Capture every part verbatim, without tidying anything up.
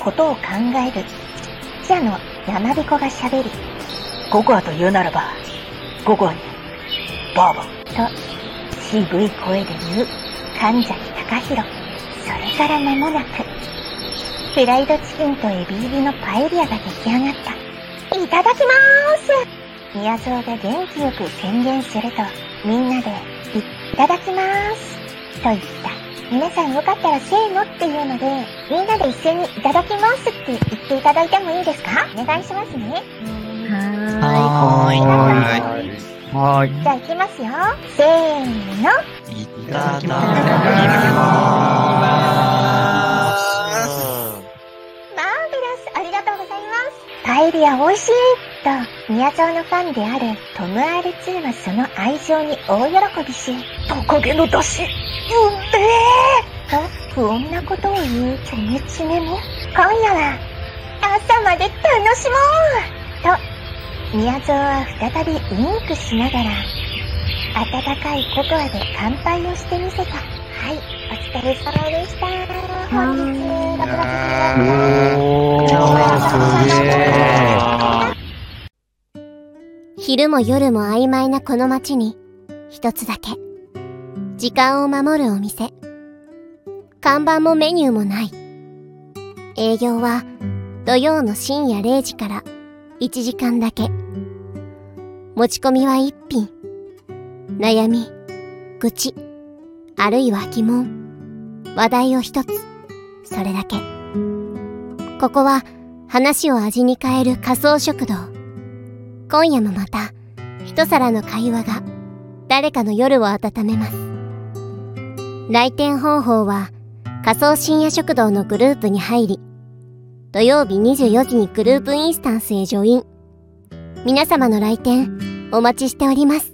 ことを考える。じゃの山彦がしゃべり、 ココアと言うならば、ココアに、バーバと、渋い声で言う、神崎隆弘。それから間もなく、フライドチキンとエビ入りのパエリアが出来上がった。いただきまーす。宮蔵が元気よく宣言すると、みんなで、いただきまーす。と言った。皆さんよかったらせーのっていうので、みんなで一斉にいただきますって言っていただいてもいいですか？お願いしますね。 はーい。 はーい。 はーい。 じゃあ行きますよ。せーの。 いただきまマーベラス、ありがとうございます。パエリア美味しいと、宮沢のファンであるトム アールツー はその愛情に大喜びし、 トカゲの出汁、うんめーと不穏なことを言うチョメチメも、今夜は朝まで楽しもうと、宮沢は再びウインクしながら、温かいココアで乾杯をしてみせた。はい、お疲れ様でした。本日、ろくがつ昼も夜も曖昧なこの街に、一つだけ、時間を守るお店。看板もメニューもない。営業は土曜の深夜れいじからいちじかんだけ。持ち込みは一品。悩み、愚痴、あるいは疑問、話題を一つ。それだけ。ここは話を味に変える仮想食堂。今夜もまた一皿の会話が誰かの夜を温めます。来店方法は仮想深夜食堂のグループに入り、土曜日にじゅうよじにグループインスタンスへジョイン。皆様の来店お待ちしております。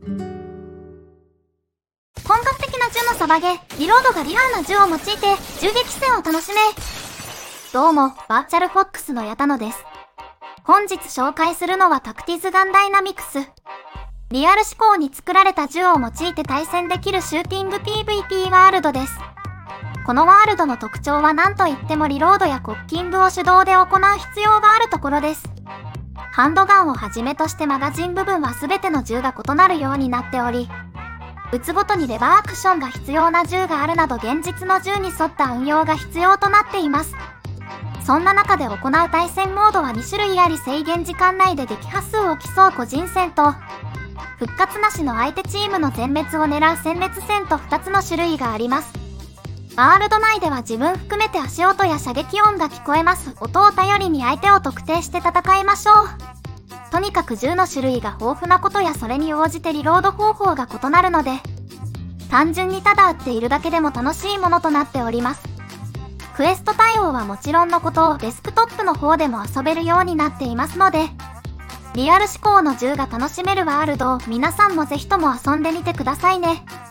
本格的な銃のサバゲー、リロードがリアルな銃を用いて銃撃戦を楽しめ。どうも、バーチャルフォックスの矢田野です。本日紹介するのはタクティズガンダイナミクス。リアル思考に作られた銃を用いて対戦できるシューティング ピーブイピー ワールドです。このワールドの特徴は何といってもリロードやコッキングを手動で行う必要があるところです。ハンドガンをはじめとしてマガジン部分は全ての銃が異なるようになっており、撃つごとにレバーアクションが必要な銃があるなど現実の銃に沿った運用が必要となっています。そんな中で行う対戦モードはにしゅるいあり、制限時間内で撃破数を競う個人戦と、復活なしの相手チームの全滅を狙う殲滅戦とふたつの種類があります。ワールド内では自分含めて足音や射撃音が聞こえます。音を頼りに相手を特定して戦いましょう。とにかく銃の種類が豊富なことやそれに応じてリロード方法が異なるので、単純にただ撃っているだけでも楽しいものとなっております。クエスト対応はもちろんのことをデスクトップの方でも遊べるようになっていますので、リアル思考の銃が楽しめるワールドを皆さんもぜひとも遊んでみてくださいね。